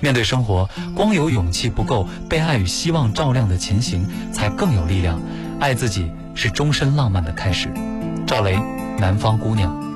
面对生活，光有勇气不够，被爱与希望照亮的前行才更有力量。爱自己是终身浪漫的开始。赵雷，南方姑娘。